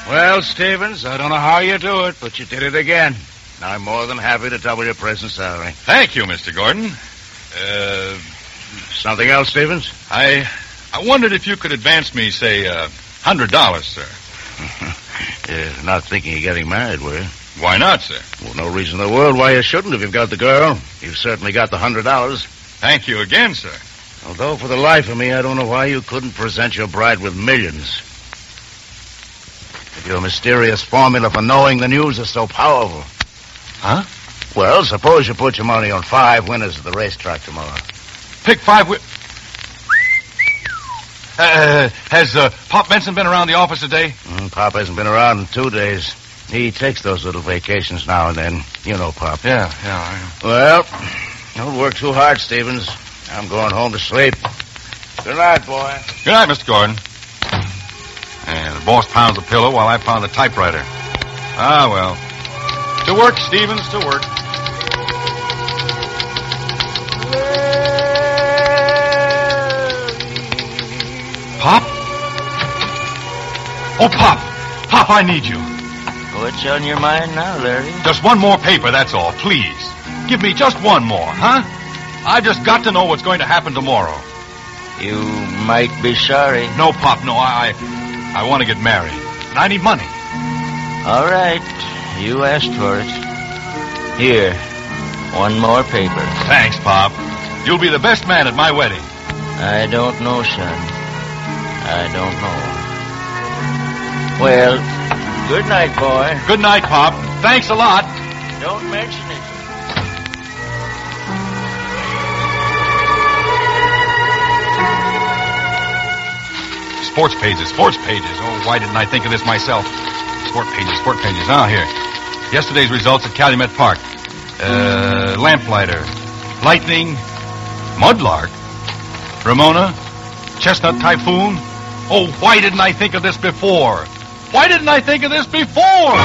Well, Stevens, I don't know how you do it, but you did it again. I'm more than happy to double your present salary. Thank you, Mr. Gordon. Something else, Stevens? I wondered if you could advance me, say, $100, sir. You're not thinking of getting married, were you? Why not, sir? Well, no reason in the world why you shouldn't if you've got the girl. You've certainly got the $100. Thank you again, sir. Although, for the life of me, I don't know why you couldn't present your bride with millions. If your mysterious formula for knowing the news is so powerful. Huh? Well, suppose you put your money on 5 winners at the racetrack tomorrow. Pick 5 Has Pop Benson been around the office today? Pop hasn't been around in 2 days. He takes those little vacations now and then. You know Pop. Yeah. Well, don't work too hard, Stevens. I'm going home to sleep. Good night, boy. Good night, Mr. Gordon. And the boss pounds the pillow while I pound the typewriter. Ah, well. To work, Stevens, to work. Pop? Oh, Pop. Pop, I need you. What's on your mind now, Larry? Just one more paper, that's all, please. Give me just one more, huh? I've just got to know what's going to happen tomorrow. You might be sorry. No, Pop, no. I want to get married. And I need money. All right. You asked for it. Here. One more paper. Thanks, Pop. You'll be the best man at my wedding. I don't know, son. I don't know. Well, good night, boy. Good night, Pop. Thanks a lot. Don't mention it. Sports pages. Oh, why didn't I think of this myself? Sport pages. Ah, here. Yesterday's results at Calumet Park. Lamplighter. Lightning. Mudlark. Ramona. Chestnut Typhoon. Oh, why didn't I think of this before?